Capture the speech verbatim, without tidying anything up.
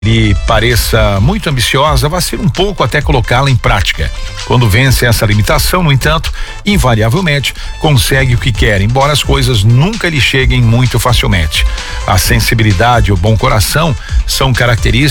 lhe pareça muito ambiciosa, vacila um pouco até colocá-la em prática. Quando vence essa limitação, no entanto, invariavelmente consegue o que quer, embora as coisas nunca lhe cheguem muito facilmente. A sensibilidade e o bom coração são características